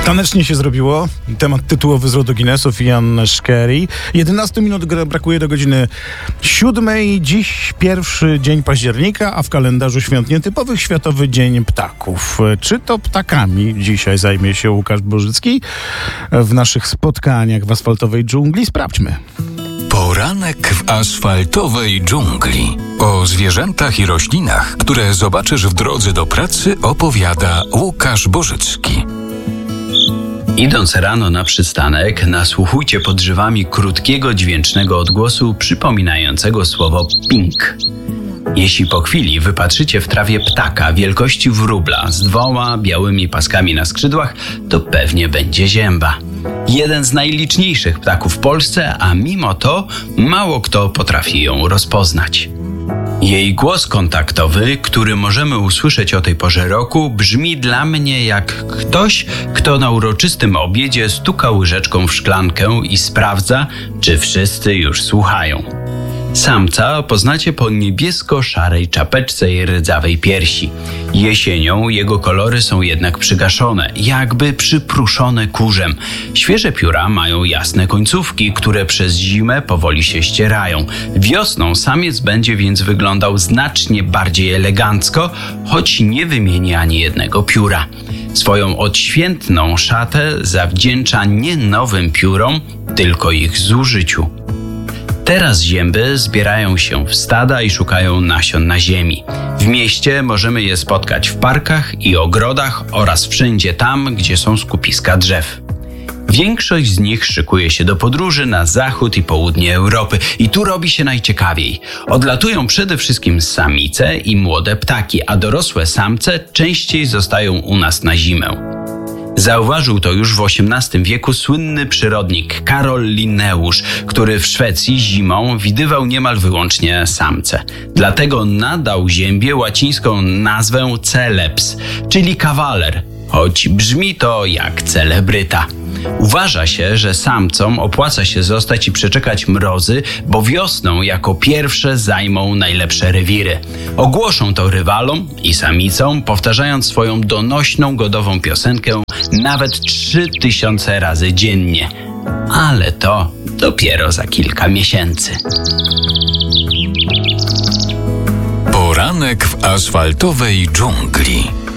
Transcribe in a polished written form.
Tanecznie się zrobiło. Temat tytułowy z RODO Guinnessów, Ian Szkeri. 11 minut brakuje do godziny 7. Dziś pierwszy dzień października, a w kalendarzu świąt nietypowych Światowy Dzień Ptaków. Czy to ptakami dzisiaj zajmie się Łukasz Bożycki w naszych spotkaniach w asfaltowej dżungli? Sprawdźmy. Poranek w asfaltowej dżungli. O zwierzętach i roślinach, które zobaczysz w drodze do pracy, opowiada Łukasz Bożycki. Idąc rano na przystanek, nasłuchujcie pod drzewami krótkiego, dźwięcznego odgłosu przypominającego słowo ping. Jeśli po chwili wypatrzycie w trawie ptaka wielkości wróbla z 2 białymi paskami na skrzydłach, to pewnie będzie zięba. Jeden z najliczniejszych ptaków w Polsce, a mimo to mało kto potrafi ją rozpoznać. Jej głos kontaktowy, który możemy usłyszeć o tej porze roku, brzmi dla mnie jak ktoś, kto na uroczystym obiedzie stuka łyżeczką w szklankę i sprawdza, czy wszyscy już słuchają. Samca poznacie po niebiesko-szarej czapeczce i rdzawej piersi. Jesienią jego kolory są jednak przygaszone, jakby przypruszone kurzem. Świeże pióra mają jasne końcówki, które przez zimę powoli się ścierają. Wiosną samiec będzie więc wyglądał znacznie bardziej elegancko, choć nie wymieni ani jednego pióra. Swoją odświętną szatę zawdzięcza nie nowym piórom, tylko ich zużyciu. Teraz zięby zbierają się w stada i szukają nasion na ziemi. W mieście możemy je spotkać w parkach i ogrodach oraz wszędzie tam, gdzie są skupiska drzew. Większość z nich szykuje się do podróży na zachód i południe Europy i tu robi się najciekawiej. Odlatują przede wszystkim samice i młode ptaki, a dorosłe samce częściej zostają u nas na zimę. Zauważył to już w XVIII wieku słynny przyrodnik Karol Linneusz, który w Szwecji zimą widywał niemal wyłącznie samce. Dlatego nadał ziębie łacińską nazwę celeps, czyli kawaler, choć brzmi to jak celebryta. Uważa się, że samcom opłaca się zostać i przeczekać mrozy, bo wiosną jako pierwsze zajmą najlepsze rewiry. Ogłoszą to rywalom i samicom, powtarzając swoją donośną godową piosenkę nawet 3000 razy dziennie. Ale to dopiero za kilka miesięcy. Poranek w asfaltowej dżungli.